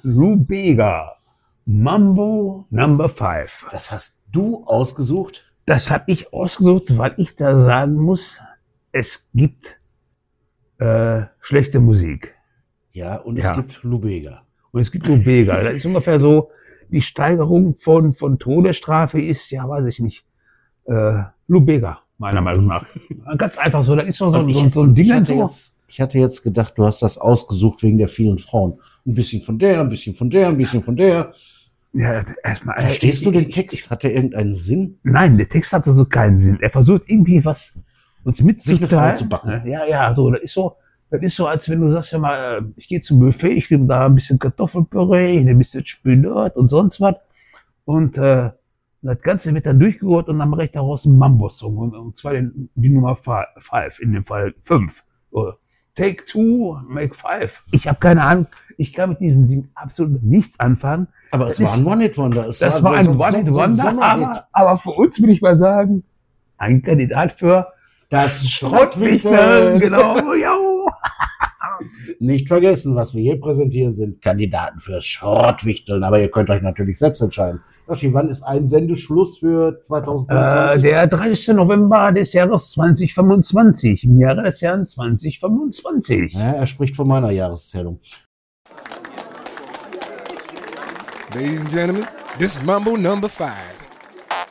Lou Bega, Mambo Number 5. Das hast du ausgesucht? Das habe ich ausgesucht, weil ich da sagen muss, es gibt schlechte Musik. Ja, und es gibt Lou Bega. Und es gibt Lou Bega. Das ist ungefähr so, die Steigerung von Todesstrafe ist, ja, weiß ich nicht, Lou Bega, meiner Meinung nach. Ganz einfach so, das ist so ein Ding. Ich hatte jetzt gedacht, du hast das ausgesucht wegen der vielen Frauen. Ein bisschen von der, ein bisschen von der, ein bisschen von der. Ja, erstmal. Verstehst du den Text? Hat der irgendeinen Sinn? Nein, der Text hatte so keinen Sinn. Er versucht irgendwie was uns mitzuteilen. Sich eine Frau zu backen. Ja, so. Das ist so, als wenn du sagst, ja mal, ich gehe zum Buffet, ich nehme da ein bisschen Kartoffelpüree, ich nehme ein bisschen Spinat und sonst was. Und das Ganze wird dann durchgerührt und dann mache ich daraus einen Mambo-Song. Und zwar die Nummer 5, in dem Fall 5. Take 2, make 5. Ich habe keine Ahnung, ich kann mit diesem Ding absolut nichts anfangen. Aber es war ein One-Hit-Wonder. Das war ein One-Hit-Wonder, aber für uns will ich mal sagen, ein Kandidat für das Schrottwichteln. Genau, ja. Nicht vergessen, was wir hier präsentieren, sind Kandidaten fürs Schrottwichteln. Aber ihr könnt euch natürlich selbst entscheiden. Yoshi, wann ist ein Sendeschluss für 2022? Der 30. November des Jahres 2025. Im Jahre des Jahres 2025. Ja, er spricht von meiner Jahreszählung. Ladies and gentlemen, this is Mambo Number 5.